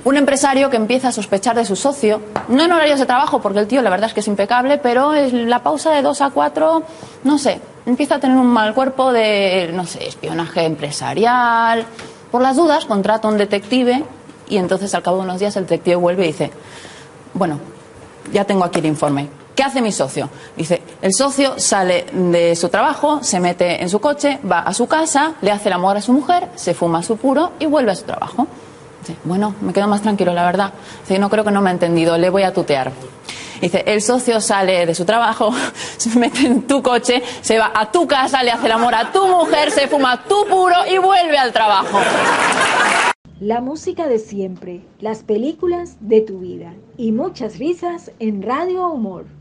Un empresario que empieza a sospechar de su socio, no en horarios de trabajo, porque el tío la verdad es que es impecable, pero en la pausa de 2 a 4, no sé, empieza a tener un mal cuerpo de, no sé, espionaje empresarial. Por las dudas contrata a un detective y entonces al cabo de unos días el detective vuelve y dice, bueno, ya tengo aquí el informe. ¿Qué hace mi socio? Dice, el socio sale de su trabajo, se mete en su coche, va a su casa, le hace el amor a su mujer, se fuma su puro y vuelve a su trabajo. Dice, bueno, me quedo más tranquilo, la verdad. Dice, no creo que no me ha entendido, le voy a tutear. Dice, el socio sale de su trabajo, se mete en tu coche, se va a tu casa, le hace el amor a tu mujer, se fuma tu puro y vuelve al trabajo. La música de siempre, las películas de tu vida y muchas risas en Radio Humor.